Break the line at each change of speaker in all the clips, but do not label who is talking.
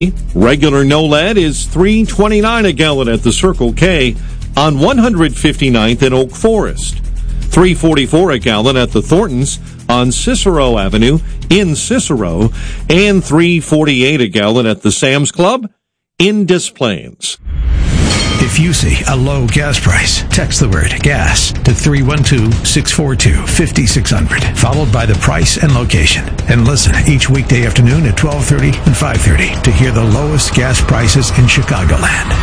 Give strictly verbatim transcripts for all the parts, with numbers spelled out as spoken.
Regular no lead is three twenty-nine a gallon at the Circle K on one hundred fifty-ninth and Oak Forest. three forty-four a gallon at the Thorntons on Cicero Avenue in Cicero, and three forty-eight a gallon at the Sam's Club in Des Plaines.
If you see a low gas price, text the word gas to three one two, six four two, five six zero zero, followed by the price and location. And listen each weekday afternoon at twelve thirty and five thirty to hear the lowest gas prices in Chicagoland.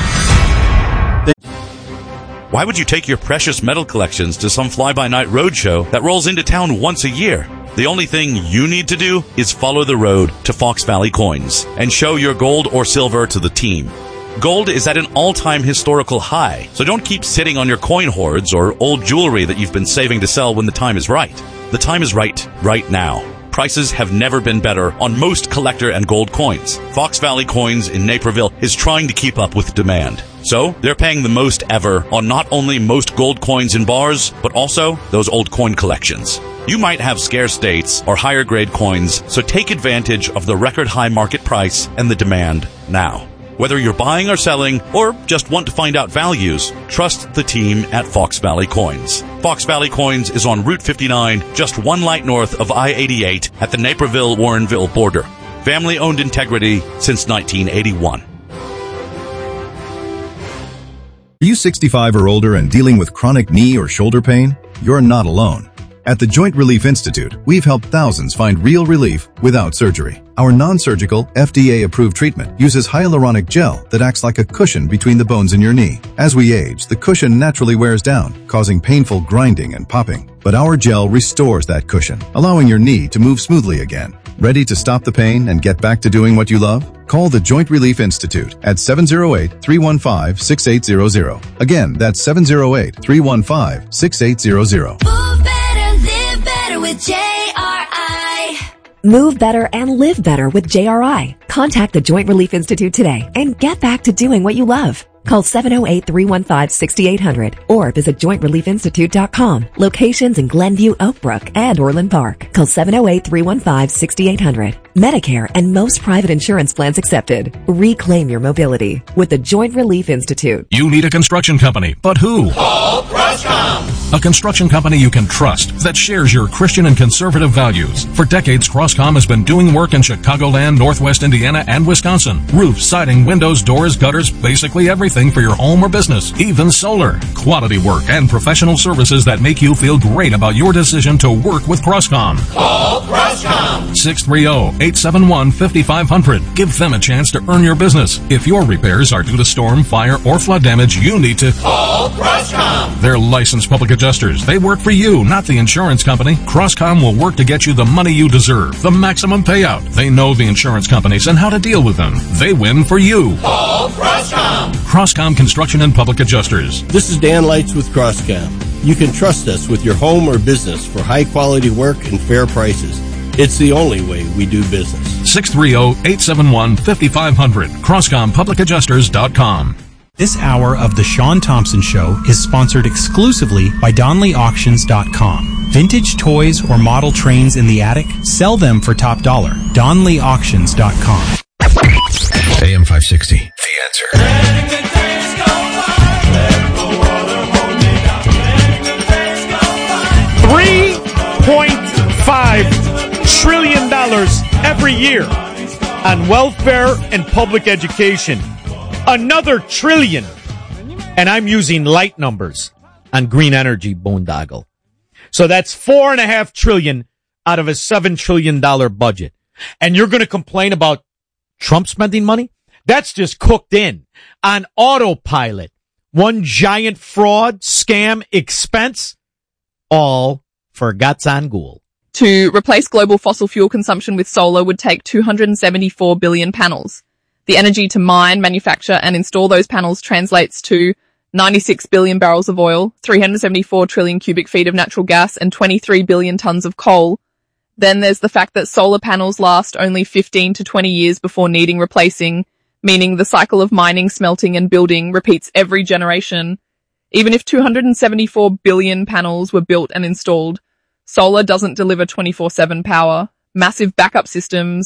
Why would you take your precious metal collections to some fly-by-night roadshow that rolls into town once a year? The only thing you need to do is follow the road to Fox Valley Coins and show your gold or silver to the team. Gold is at an all-time historical high, so don't keep sitting on your coin hoards or old jewelry that you've been saving to sell when the time is right. The time is right, right now. Prices have never been better on most collector and gold coins. Fox Valley Coins in Naperville is trying to keep up with demand. So, they're paying the most ever on not only most gold coins in bars, but also those old coin collections. You might have scarce dates or higher grade coins, so take advantage of the record high market price and the demand now. Whether you're buying or selling, or just want to find out values, trust the team at Fox Valley Coins. Fox Valley Coins is on Route fifty-nine, just one light north of I eighty-eight at the Naperville-Warrenville border. Family-owned integrity since nineteen eighty-one.
Are you sixty-five or older and dealing with chronic knee or shoulder pain? You're not alone. At the Joint Relief Institute, we've helped thousands find real relief without surgery. Our non-surgical, F D A-approved treatment uses hyaluronic gel that acts like a cushion between the bones in your knee. As we age, the cushion naturally wears down, causing painful grinding and popping. But our gel restores that cushion, allowing your knee to move smoothly again. Ready to stop the pain and get back to doing what you love? Call the Joint Relief Institute at seven oh eight, three one five, six eight zero zero. Again, that's seven oh eight, three one five, six eight zero zero.
Move better, live better with J R I.
Move better and live better with J R I. Contact the Joint Relief Institute today and get back to doing what you love. Call seven oh eight, three one five, six eight zero zero or visit joint relief institute dot com. Locations in Glenview, Oakbrook, and Orland Park. Call seven oh eight, three one five, six eight zero zero. Medicare and most private insurance plans accepted. Reclaim your mobility with the Joint Relief Institute.
You need a construction company, but who?
Call Crosscom.
A construction company you can trust that shares your Christian and conservative values. For decades, Crosscom has been doing work in Chicagoland, Northwest Indiana, and Wisconsin. Roofs, siding, windows, doors, gutters, basically everything for your home or business, even solar. Quality work and professional services that make you feel great about your decision to work with Crosscom.
Call Crosscom.
six three zero, eight seven one, five five zero zero. Give them a chance to earn your business. If your repairs are due to storm, fire, or flood damage, you need to
call Crosscom.
They're licensed public adjusters. They work for you, not the insurance company. Crosscom will work to get you the money you deserve, the maximum payout. They know the insurance companies and how to deal with them. They win for you.
Call Crosscom.
Crosscom Construction and Public Adjusters.
This is Dan Lights with Crosscom. You can trust us with your home or business for high-quality work and fair prices. It's the only way we do business.
six three zero, eight seven one, five five zero zero. Crosscom Public Adjusters dot com.
This hour of The Sean Thompson Show is sponsored exclusively by Donley Auctions dot com. Vintage toys or model trains in the attic? Sell them for top dollar. Donley Auctions dot com.
A M five sixty, The Answer.
three point five trillion dollars every year on welfare and public education. Another trillion. And I'm using light numbers on green energy, boondoggle. So that's four and a half trillion out of a seven trillion dollars budget. And you're going to complain about Trump spending money? That's just cooked in on autopilot. One giant fraud, scam, expense, all for Gatsan Ghoul.
To replace global fossil fuel consumption with solar would take two hundred seventy-four billion panels. The energy to mine, manufacture, and install those panels translates to ninety-six billion barrels of oil, three hundred seventy-four trillion cubic feet of natural gas, and twenty-three billion tons of coal. Then there's the fact that solar panels last only fifteen to twenty years before needing replacing, meaning the cycle of mining, smelting, and building repeats every generation. Even if two hundred seventy-four billion panels were built and installed, solar doesn't deliver twenty-four seven power. Massive backup systems,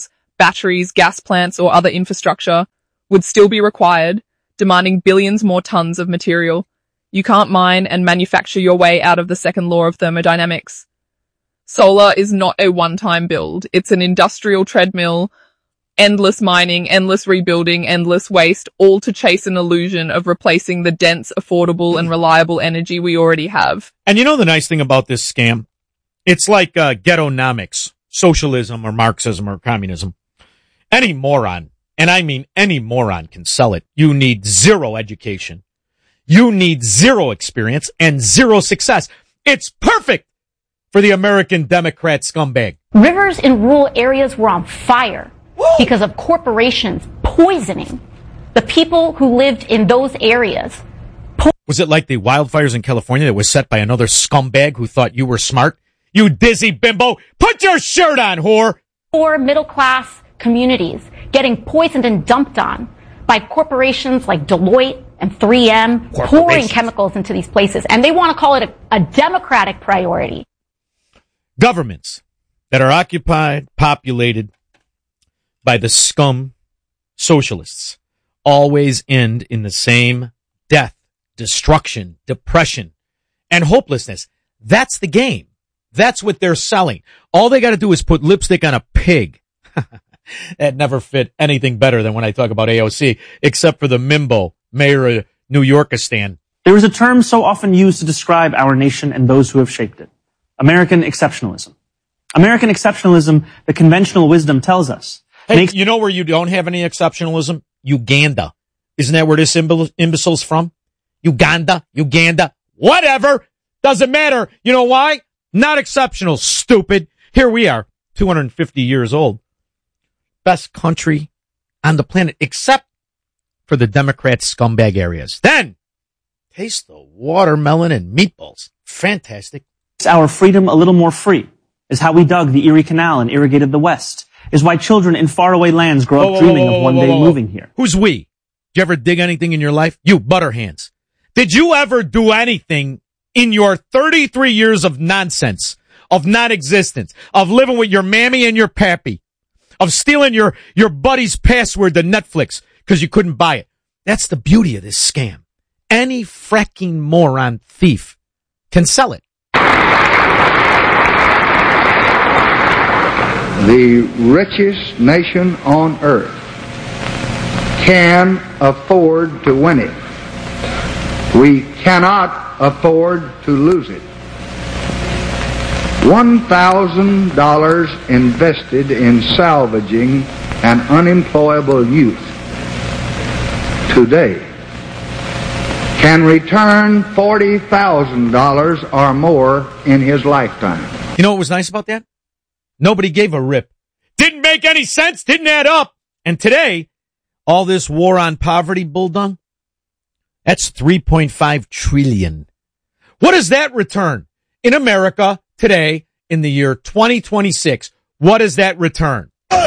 batteries, gas plants, or other infrastructure would still be required, demanding billions more tons of material. You can't mine and manufacture your way out of the second law of thermodynamics. Solar is not a one-time build. It's an industrial treadmill, endless mining, endless rebuilding, endless waste, all to chase an illusion of replacing the dense, affordable, and reliable energy we already have.
And you know the nice thing about this scam? It's like uh, ghettonomics, socialism or Marxism or communism. Any moron, and I mean any moron, can sell it. You need zero education. You need zero experience and zero success. It's perfect for the American Democrat scumbag.
Rivers in rural areas were on fire because of corporations poisoning the people who lived in those areas. Po-
was it like the wildfires in California that was set by another scumbag who thought you were smart? You dizzy bimbo, put your shirt on, whore!
Poor middle-class communities getting poisoned and dumped on by corporations like Deloitte and three M, pouring chemicals into these places. And they want to call it a, a democratic priority.
Governments that are occupied, populated by the scum socialists always end in the same death, destruction, depression, and hopelessness. That's the game. That's what they're selling. All they got to do is put lipstick on a pig. That never fit anything better than when I talk about A O C, except for the Mimbo, mayor of New Yorkistan.
There is a term so often used to describe our nation and those who have shaped it. American exceptionalism. American exceptionalism, the conventional wisdom tells us.
Hey,
makes-
you know where you don't have any exceptionalism? Uganda. Isn't that where this imbe- imbecile's from? Uganda, Uganda, whatever. Doesn't matter. You know why? Not exceptional, stupid. Here we are, two hundred fifty years old. Best country on the planet, except for the Democrat scumbag areas. Then, taste the watermelon and meatballs. Fantastic.
Our freedom a little more free is how we dug the Erie Canal and irrigated the West, is why children in faraway lands grow
Whoa,
up
whoa,
dreaming
whoa,
of one
whoa,
day
whoa, whoa.
moving here.
Who's we? Did you ever dig anything in your life? You, Butterhands. Did you ever do anything in your thirty-three years of nonsense, of non-existence, of living with your mammy and your pappy, of stealing your, your buddy's password to Netflix because you couldn't buy it? That's the beauty of this scam. Any fracking moron thief can sell it.
The richest nation on earth can afford to win it. We cannot afford to lose it. one thousand dollars invested in salvaging an unemployable youth today can return forty thousand dollars or more in his lifetime.
You know what was nice about that? Nobody gave a rip. Didn't make any sense, didn't add up. And today, all this war on poverty bulldung, that's three point five trillion. What does that return in America today in the year twenty twenty-six? What does that return?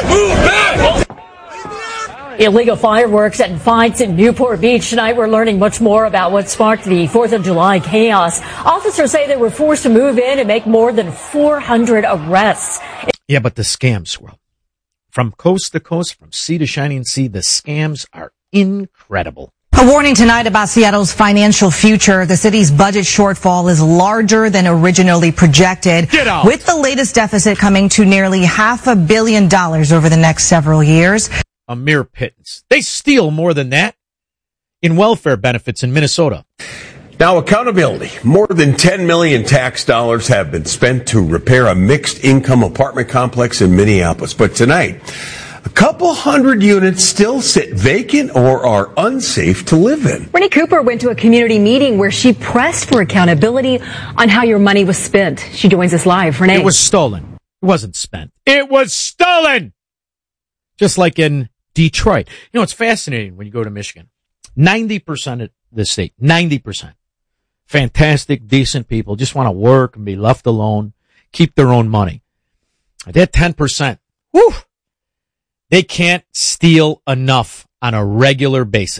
Illegal fireworks and fights in Newport Beach tonight. We're learning much more about what sparked the fourth of July chaos. Officers say they were forced to move in and make more than four hundred arrests.
Yeah, but the scam swirl. From coast to coast, from sea to shining sea, the scams are incredible.
A warning tonight about Seattle's financial future. The city's budget shortfall is larger than originally projected,
Get out.
with the latest deficit coming to nearly half a billion dollars over the next several years.
A mere pittance. They steal more than that in welfare benefits in Minnesota.
Now, accountability. More than ten million tax dollars have been spent to repair a mixed-income apartment complex in Minneapolis. But tonight, a couple hundred units still sit vacant or are unsafe to live in.
Renee Cooper went to a community meeting where she pressed for accountability on how your money was spent. She joins us live. Renee.
It was stolen. It wasn't spent. It was stolen! Just like in Detroit. You know, it's fascinating when you go to Michigan. ninety percent of the state, ninety percent. Fantastic, decent people, just want to work and be left alone, keep their own money. That ten percent, whew, they can't steal enough on a regular basis.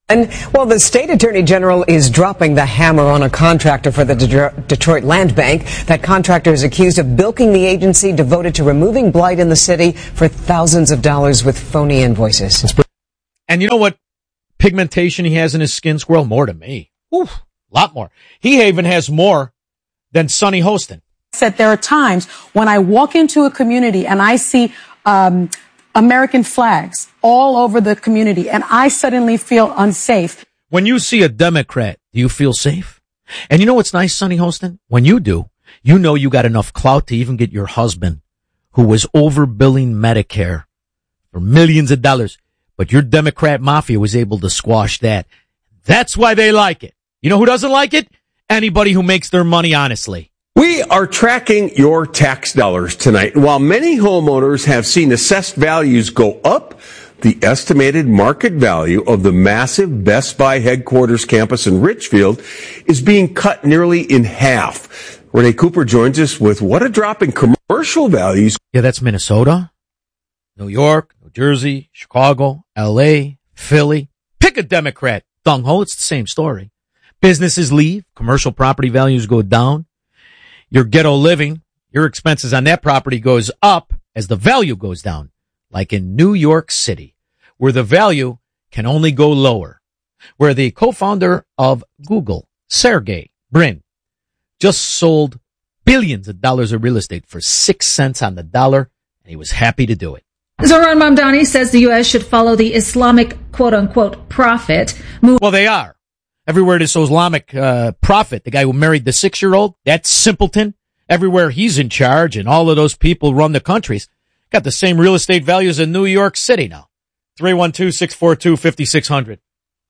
And well, the state attorney general is dropping the hammer on a contractor for the De- Detroit Land Bank. That contractor is accused of bilking the agency devoted to removing blight in the city for thousands of dollars with phony invoices.
And you know what pigmentation he has in his skin, Squirrel? More than me. Oof, a lot more. He even has more than Sonny Hostin.
Said there are times when I walk into a community and I see um, American flags all over the community, and I suddenly feel unsafe.
When you see a Democrat, do you feel safe? And you know what's nice, Sonny Hostin? When you do, you know you got enough clout to even get your husband, who was overbilling Medicare for millions of dollars, but your Democrat mafia was able to squash that. That's why they like it. You know who doesn't like it? Anybody who makes their money honestly.
We are tracking your tax dollars tonight. While many homeowners have seen assessed values go up, the estimated market value of the massive Best Buy headquarters campus in Richfield is being cut nearly in half. Renee Cooper joins us with what a drop in commercial values.
Yeah, that's Minnesota, New York, New Jersey, Chicago, L A, Philly. Pick a Democrat. Dung ho, it's the same story. Businesses leave, commercial property values go down. Your ghetto living, your expenses on that property goes up as the value goes down, like in New York City, where the value can only go lower, where the co-founder of Google, Sergey Brin, just sold billions of dollars of real estate for six cents on the dollar, and he was happy to do it.
Zohran Mamdani says the U S should follow the Islamic quote-unquote prophet. Move-
well, they are. Everywhere this Islamic uh, prophet, the guy who married the six-year-old, that simpleton, everywhere he's in charge and all of those people run the countries, got the same real estate values in New York City now. three one two, six four two, five six zero zero.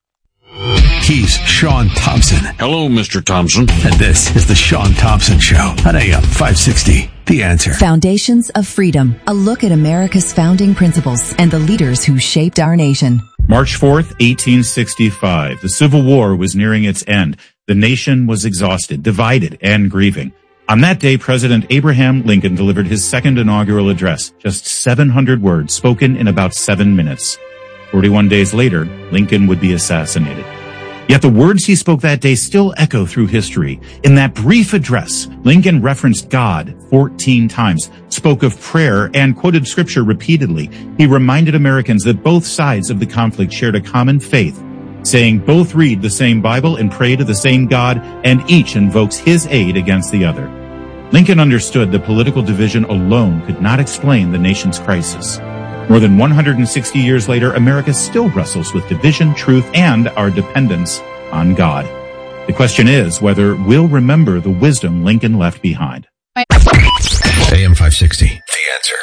He's Sean Thompson.
Hello, Mister Thompson.
And this is the Sean Thompson Show on A M five sixty. The Answer.
Foundations of Freedom. A look at America's founding principles and the leaders who shaped our nation.
March fourth, eighteen sixty-five. The Civil War was nearing its end. The nation was exhausted, divided, and grieving. On that day, President Abraham Lincoln delivered his second inaugural address, just seven hundred words spoken in about seven minutes. forty-one days later, Lincoln would be assassinated. Yet the words he spoke that day still echo through history. In that brief address, Lincoln referenced God fourteen times, spoke of prayer, and quoted scripture repeatedly. He reminded Americans that both sides of the conflict shared a common faith, saying both read the same Bible and pray to the same God, and each invokes his aid against the other. Lincoln understood that political division alone could not explain the nation's crisis. More than one hundred sixty years later, America still wrestles with division, truth, and our dependence on God. The question is whether we'll remember the wisdom Lincoln left behind.
A M five sixty. The Answer.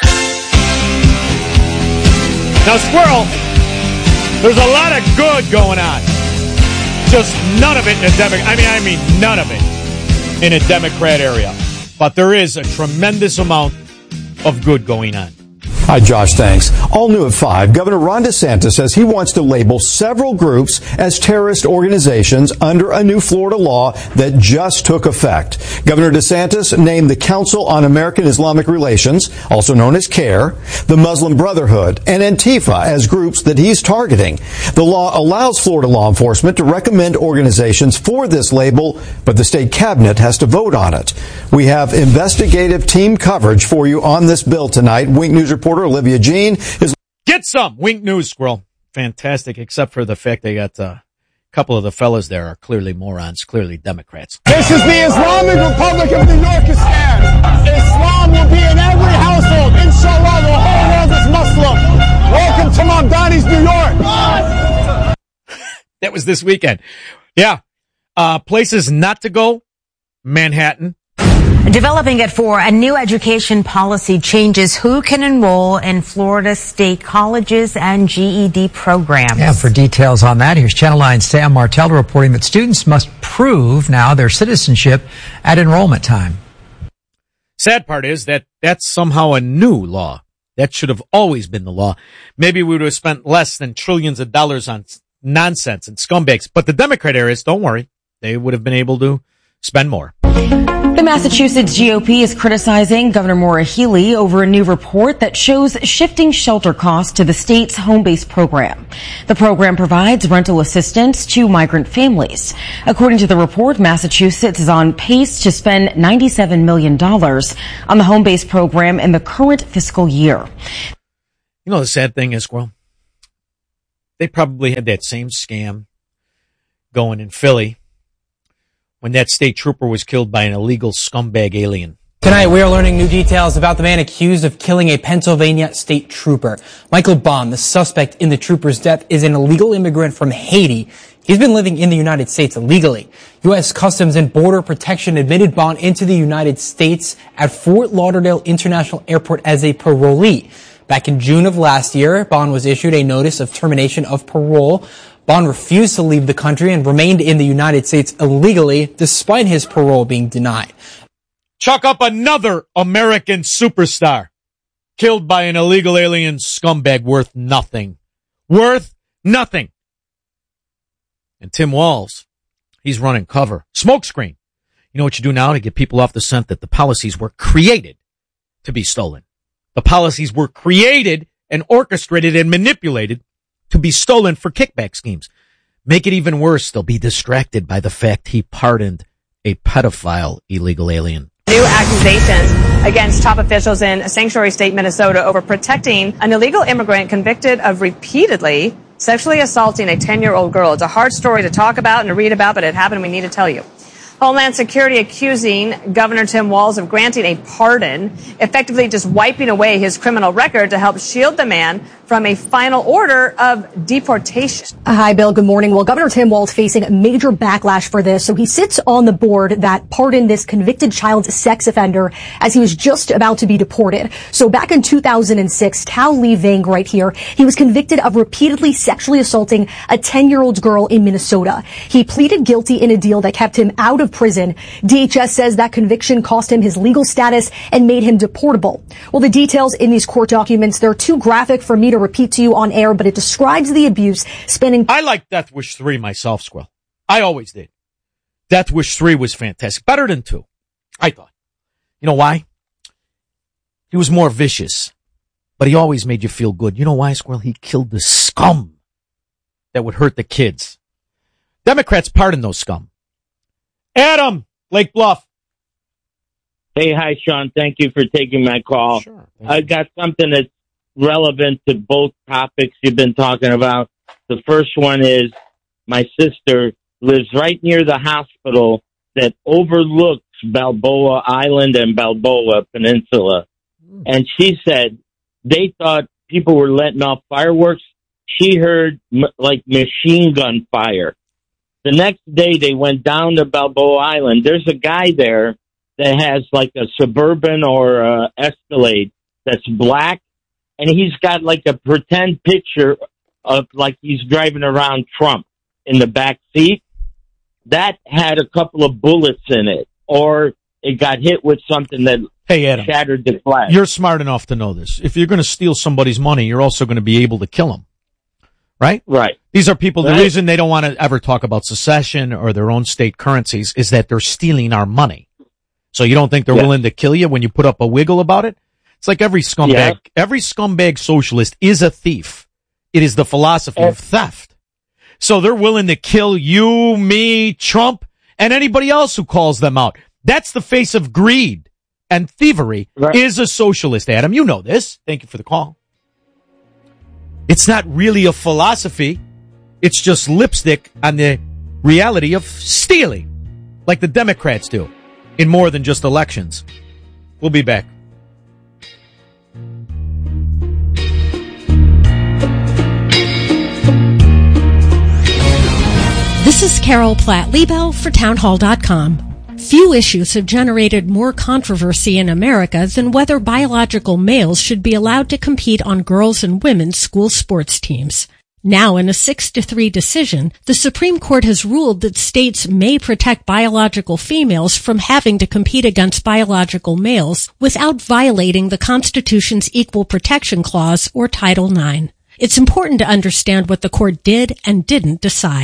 Now, Squirrel, there's a lot of good going on. Just none of it in a Democrat. I mean, I mean, none of it in a Democrat area. But there is a tremendous amount of good going on.
Hi, Josh. Thanks. All new at five. Governor Ron DeSantis says he wants to label several groups as terrorist organizations under a new Florida law that just took effect. Governor DeSantis named the Council on American Islamic Relations, also known as CARE, the Muslim Brotherhood, and Antifa as groups that he's targeting. The law allows Florida law enforcement to recommend organizations for this label, but the state cabinet has to vote on it. We have investigative team coverage for you on this bill tonight. Wink News reporter Olivia Jean is.
Get some Wink News, Squirrel. Fantastic, except for the fact they got uh, a couple of the fellas there are clearly morons, clearly Democrats.
This is the Islamic Republic of New Yorkistan. Islam will be in every household. Inshallah, the whole world is Muslim. Welcome to Mamdani's New York.
That was this weekend. Yeah. Uh, places not to go, Manhattan.
Developing at four, a new education policy changes who can enroll in Florida state colleges and G E D programs.
Yeah, for details on that, here's Channel nine's Sam Martell reporting that students must prove now their citizenship at enrollment time.
Sad part is that that's somehow a new law. That should have always been the law. Maybe we would have spent less than trillions of dollars on nonsense and scumbags. But the Democrat areas, don't worry, they would have been able to Spend more.
The Massachusetts G O P is criticizing Governor Maura Healey over a new report that shows shifting shelter costs to the state's home-based program. The program provides rental assistance to migrant families. According to the report, Massachusetts is on pace to spend ninety-seven million dollars on the home-based program in the current fiscal year.
You know, the sad thing is, well, they probably had that same scam going in Philly when that state trooper was killed by an illegal scumbag alien.
Tonight, we are learning new details about the man accused of killing a Pennsylvania state trooper. Michael Bond, the suspect in the trooper's death, is an illegal immigrant from Haiti. He's been living in the United States illegally. U S Customs and Border Protection admitted Bond into the United States at Fort Lauderdale International Airport as a parolee. Back in June of last year, Bond was issued a notice of termination of parole. Bond refused to leave the country and remained in the United States illegally despite his parole being denied.
Chalk up another American superstar killed by an illegal alien scumbag worth nothing. Worth nothing. And Tim Walz, he's running cover. Smokescreen. You know what you do now to get people off the scent that the policies were created to be stolen. The policies were created and orchestrated and manipulated to be stolen for kickback schemes. Make it even worse, they'll be distracted by the fact he pardoned a pedophile illegal alien.
New accusations against top officials in sanctuary state Minnesota over protecting an illegal immigrant convicted of repeatedly sexually assaulting a ten-year-old girl. It's a hard story to talk about and to read about, but it happened. We need to tell you. Homeland Security accusing Governor Tim Walz of granting a pardon, effectively just wiping away his criminal record to help shield the man from a final order of deportation.
Hi, Bill. Good morning. Well, Governor Tim Walz facing a major backlash for this. So he sits on the board that pardoned this convicted child sex offender as he was just about to be deported. So back in two thousand six, Tal Lee Vang right here, he was convicted of repeatedly sexually assaulting a ten-year-old girl in Minnesota. He pleaded guilty in a deal that kept him out of prison. D H S says that conviction cost him his legal status and made him deportable. Well, the details in these court documents, they're too graphic for me to repeat to you on air, but it describes the abuse spanning.
I like Death Wish three myself, Squirrel. I always did. Death Wish three was fantastic. Better than two, I thought. You know why? He was more vicious, but he always made you feel good. You know why, Squirrel? He killed the scum that would hurt the kids. Democrats pardon those scum. Adam, Lake Bluff.
Hey, hi, Sean. Thank you for taking my call.
Sure.
I got something that's relevant to both topics you've been talking about. The first one is my sister lives right near the hospital that overlooks Balboa Island and Balboa Peninsula. And she said they thought people were letting off fireworks. She heard m- like machine gun fire. The next day they went down to Balboa Island. There's a guy there that has like a Suburban or a Escalade that's black. And he's got like a pretend picture of like he's driving around Trump in the back seat. That had a couple of bullets in it, or it got hit with something that
hey, Adam,
shattered the glass.
You're smart enough to know this. If you're going to steal somebody's money, you're also going to be able to kill them. Right?
Right.
These are people, the
right.
reason they don't want to ever talk about secession or their own state currencies is that they're stealing our money. So you don't think they're yeah. willing to kill you when you put up a wiggle about it? It's like every scumbag, yeah. every scumbag socialist is a thief. It is the philosophy of theft. So they're willing to kill you, me, Trump, and anybody else who calls them out. That's the face of greed and thievery right. is a socialist, Adam. You know this. Thank you for the call. It's not really a philosophy. It's just lipstick on the reality of stealing, like the Democrats do in more than just elections. We'll be back.
This is Carol Platt-Liebel for townhall dot com. Few issues have generated more controversy in America than whether biological males should be allowed to compete on girls' and women's school sports teams. Now, in a six to three decision, the Supreme Court has ruled that states may protect biological females from having to compete against biological males without violating the Constitution's Equal Protection Clause or Title nine. It's important to understand what the court did and didn't decide.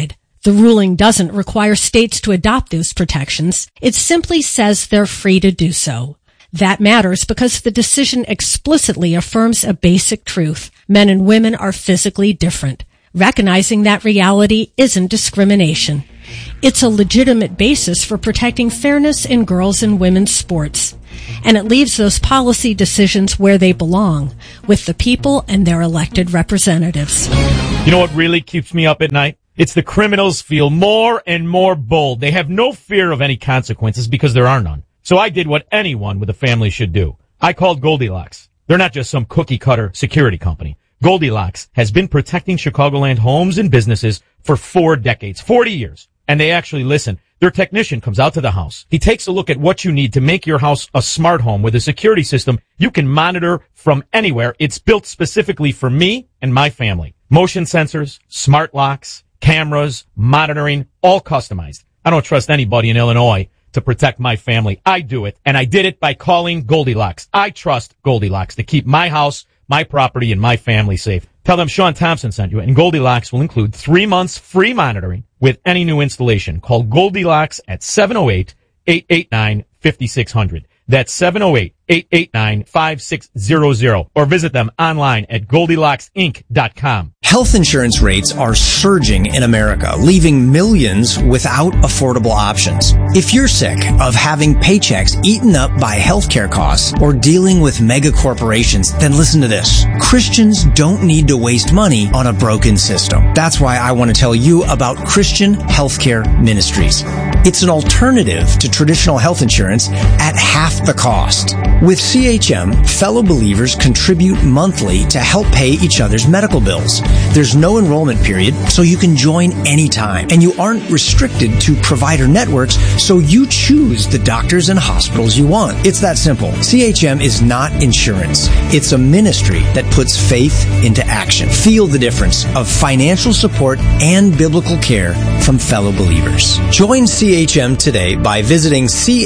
The ruling doesn't require states to adopt those protections. It simply says they're free to do so. That matters because the decision explicitly affirms a basic truth. Men and women are physically different. Recognizing that reality isn't discrimination. It's a legitimate basis for protecting fairness in girls' and women's sports. And it leaves those policy decisions where they belong, with the people and their elected representatives.
You know what really keeps me up at night? It's the criminals feel more and more bold. They have no fear of any consequences because there are none. So I did what anyone with a family should do. I called Goldilocks. They're not just some cookie-cutter security company. Goldilocks has been protecting Chicagoland homes and businesses for four decades, forty years. And they actually listen. Their technician comes out to the house. He takes a look at what you need to make your house a smart home with a security system you can monitor from anywhere. It's built specifically for me and my family. Motion sensors, smart locks, cameras, monitoring, all customized. I don't trust anybody in Illinois to protect my family. I do it, and I did it by calling Goldilocks. I trust Goldilocks to keep my house, my property, and my family safe. Tell them Sean Thompson sent you, and Goldilocks will include three months free monitoring with any new installation. Call Goldilocks at seven oh eight, eight eight nine, five six zero zero. That's seven oh eight, eight eight nine, five six zero zero. Or visit them online at goldilocks inc dot com.
Health insurance rates are surging in America, leaving millions without affordable options. If you're sick of having paychecks eaten up by healthcare costs or dealing with mega corporations, then listen to this. Christians don't need to waste money on a broken system. That's why I want to tell you about Christian Healthcare Ministries. It's an alternative to traditional health insurance at half the cost. With C H M, fellow believers contribute monthly to help pay each other's medical bills. There's no enrollment period, so you can join anytime. And you aren't restricted to provider networks, so you choose the doctors and hospitals you want. It's that simple. C H M is not insurance. It's a ministry that puts faith into action. Feel the difference of financial support and biblical care from fellow believers. Join C H M today by visiting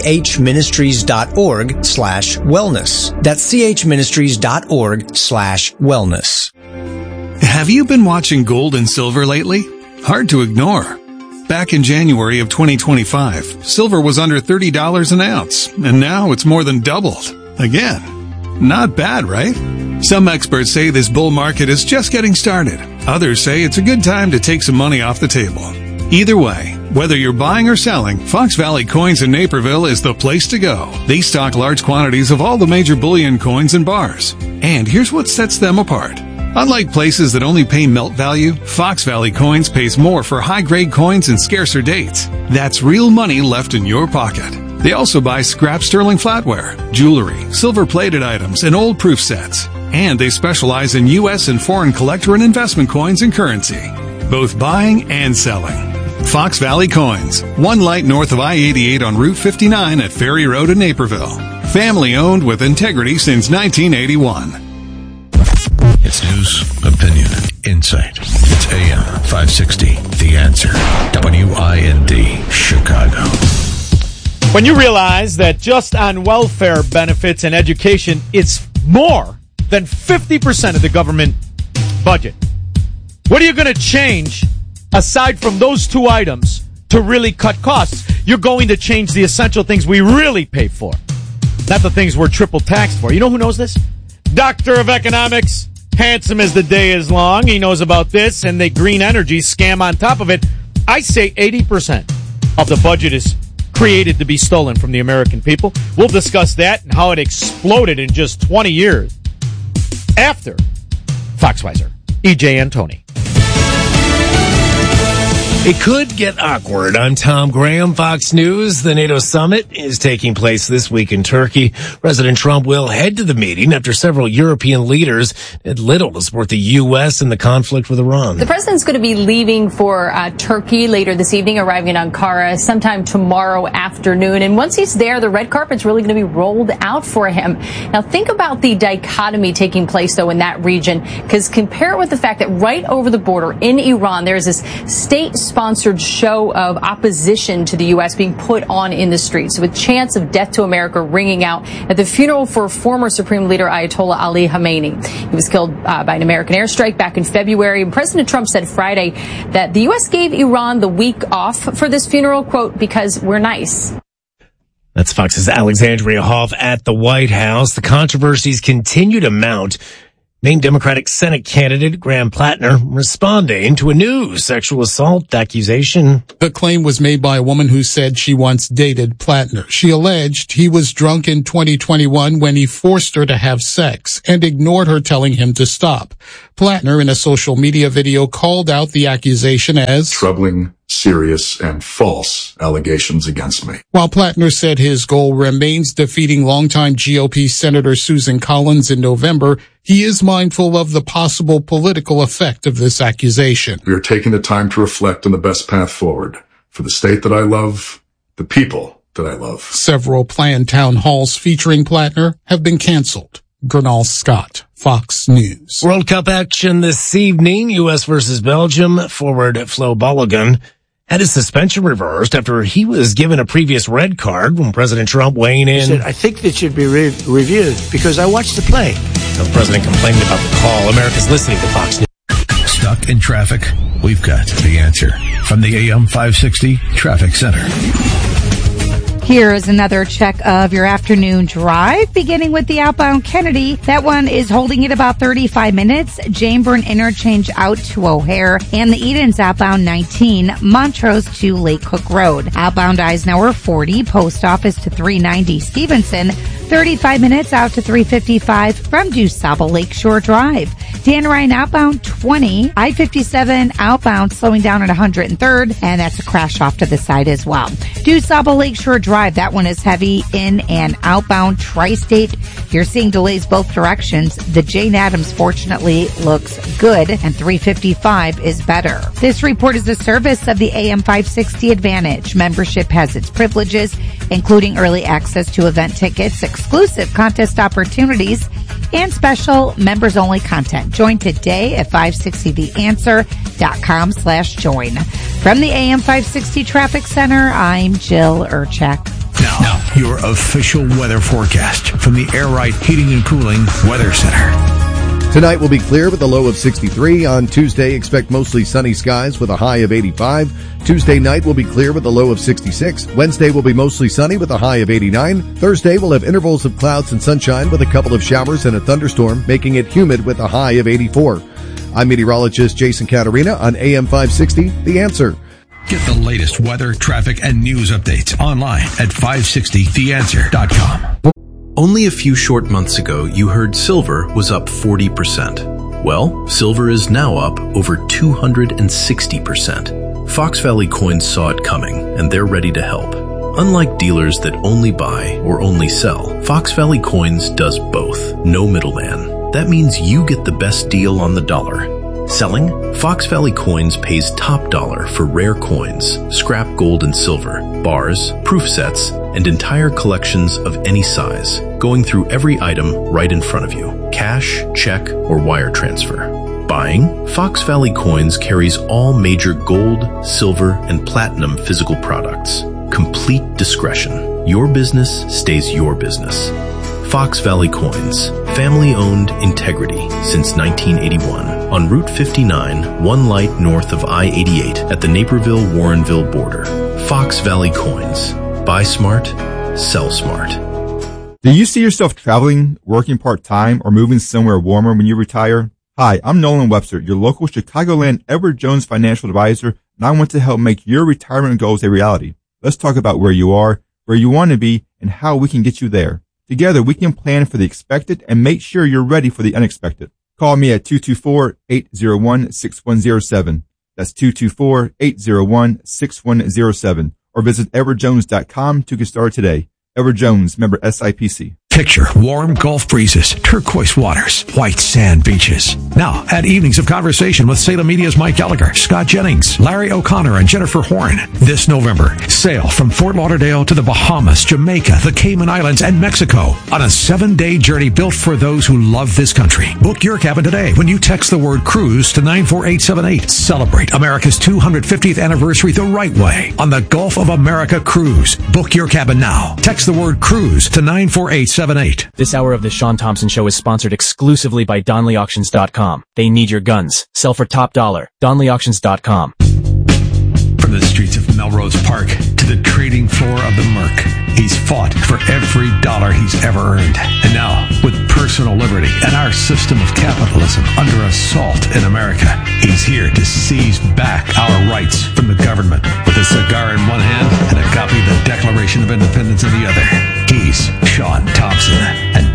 chministries.org slash wellness. That's chministries.org slash wellness.
Have you been watching gold and silver lately? Hard to ignore. Back in January of twenty twenty-five, silver was under thirty dollars an ounce, and now it's more than doubled. Again. Not bad, right? Some experts say this bull market is just getting started. Others say it's a good time to take some money off the table. Either way, whether you're buying or selling, Fox Valley Coins in Naperville is the place to go. They stock large quantities of all the major bullion coins and bars. And here's what sets them apart. Unlike places that only pay melt value, Fox Valley Coins pays more for high-grade coins and scarcer dates. That's real money left in your pocket. They also buy scrap sterling flatware, jewelry, silver-plated items, and old proof sets. And they specialize in U S and foreign collector and investment coins and currency, both buying and selling. Fox Valley Coins, one light north of I eighty-eight on Route fifty-nine at Ferry Road in Naperville. Family owned with integrity since nineteen eighty-one. It's news, opinion, insight. It's A M five sixty, The Answer. W I N D, Chicago.
When you realize that just on welfare benefits and education, it's more than fifty percent of the government budget, what are you going to change aside from those two items to really cut costs? You're going to change the essential things we really pay for, not the things we're triple taxed for. You know who knows this? Doctor of Economics, handsome as the day is long. He knows about this and the green energy scam on top of it. I say eighty percent of the budget is created to be stolen from the American people. We'll discuss that and how it exploded in just twenty years. After Foxweiser, E J Antoni.
It could get awkward. I'm Tom Graham, Fox News. The NATO summit is taking place this week in Turkey. President Trump will head to the meeting after several European leaders did little to support the U S in the conflict with Iran.
The president's going to be leaving for uh, Turkey later this evening, arriving in Ankara sometime tomorrow afternoon. And once he's there, the red carpet's really going to be rolled out for him. Now, think about the dichotomy taking place, though, in that region, because compare it with the fact that right over the border in Iran, there's this state state-sponsored show of opposition to the U S being put on in the streets, with chants of death to America ringing out at the funeral for former Supreme Leader Ayatollah Ali Khamenei. He was killed uh, by an American airstrike back in February. And President Trump said Friday that the U S gave Iran the week off for this funeral, quote, because we're nice.
That's Fox's Alexandria Hoff at the White House. The controversies continue to mount. Maine Democratic Senate candidate Graham Plattner responding to a new sexual assault accusation.
The claim was made by a woman who said she once dated Plattner. She alleged he was drunk in twenty twenty-one when he forced her to have sex and ignored her telling him to stop. Plattner, in a social media video, called out the accusation as
troubling, serious, and false allegations against me.
While Plattner said his goal remains defeating longtime G O P Senator Susan Collins in November, he is mindful of the possible political effect of this accusation.
We are taking the time to reflect on the best path forward for the state that I love, the people that I love.
Several planned town halls featuring Plattner have been canceled. Gernal Scott, Fox News.
World Cup action this evening, U S versus Belgium. Forward Flo Balogun had his suspension reversed after he was given a previous red card when President Trump weighing in.
He said, I think that should be re- reviewed because I watched the play.
The president complaining about the call. America's listening to Fox News.
Stuck in traffic? We've got the answer from the A M five sixty Traffic Center.
Here is another check of your afternoon drive, beginning with the outbound Kennedy. That one is holding it about thirty-five minutes. Janeburn Interchange out to O'Hare, and the Edens outbound nineteen, Montrose to Lake Cook Road. Outbound Eisenhower forty, Post Office to three ninety Stevenson, thirty-five minutes out to three fifty-five from DuSable Lakeshore Drive. Dan Ryan outbound twenty, I fifty-seven outbound slowing down at one hundred third, and that's a crash off to the side as well. DuSable Lakeshore Drive, that one is heavy in and outbound Tri-State. You're seeing delays both directions. The Jane Addams fortunately looks good, and three fifty-five is better. This report is a service of the A M five sixty Advantage. Membership has its privileges, including early access to event tickets, exclusive contest opportunities, and special members-only content. Join today at five sixty the answer dot com slash join. From the A M five sixty Traffic Center, I'm Jill Urchak.
Now, now, your official weather forecast from the Air Right Heating and Cooling Weather Center.
Tonight will be clear with a low of sixty-three. On Tuesday, expect mostly sunny skies with a high of eighty-five. Tuesday night will be clear with a low of sixty-six. Wednesday will be mostly sunny with a high of eighty-nine. Thursday will have intervals of clouds and sunshine with a couple of showers and a thunderstorm, making it humid with a high of eighty-four. I'm meteorologist Jason Caterina on A M five sixty, The Answer.
Get the latest weather, traffic, and news updates online at five sixty the answer dot com.
Only a few short months ago, you heard silver was up forty percent. Well, silver is now up over two hundred sixty percent. Fox Valley Coins saw it coming, and they're ready to help. Unlike dealers that only buy or only sell, Fox Valley Coins does both. No middleman. That means you get the best deal on the dollar. Selling? Fox Valley Coins pays top dollar for rare coins, scrap gold and silver, bars, proof sets, and entire collections of any size, going through every item right in front of you. Cash, check, or wire transfer. Buying? Fox Valley Coins carries all major gold, silver, and platinum physical products. Complete discretion. Your business stays your business. Fox Valley Coins. Family-owned integrity since nineteen eighty-one. On Route fifty-nine, one light north of I eighty-eight at the Naperville-Warrenville border. Fox Valley Coins. Buy smart, sell smart.
Do you see yourself traveling, working part-time, or moving somewhere warmer when you retire? Hi, I'm Nolan Webster, your local Chicagoland Edward Jones financial advisor, and I want to help make your retirement goals a reality. Let's talk about where you are, where you want to be, and how we can get you there. Together, we can plan for the expected and make sure you're ready for the unexpected. Call me at two two four, eight zero one, six one zero seven. That's two two four, eight zero one, six one zero seven. Or visit edward jones dot com to get started today. Edward Jones, member S I P C.
Picture warm Gulf breezes, turquoise waters, white sand beaches, Now, add evenings of conversation with Salem Media's Mike Gallagher, Scott Jennings, Larry O'Connor, and Jennifer Horn. This November, sail from Fort Lauderdale to the Bahamas, Jamaica, the Cayman Islands, and Mexico on a seven-day journey built for those who love this country. Book your cabin today when you text the word cruise to nine four eight seven eight. Celebrate America's two hundred fiftieth anniversary the right way on the Gulf of America Cruise. Book your cabin now. Text the word cruise to nine four eight seven eight.
This hour of the Sean Thompson Show is sponsored exclusively by Donley Auctions dot com. They need your guns. Sell for top dollar. Donley Auctions dot com.
From the streets of Melrose Park to the trading floor of the Merc, he's fought for every dollar he's ever earned. And now, with personal liberty and our system of capitalism under assault in America, he's here to seize back our rights from the government. With a cigar in one hand and a copy of the Declaration of Independence in the other, he's Sean Thompson. And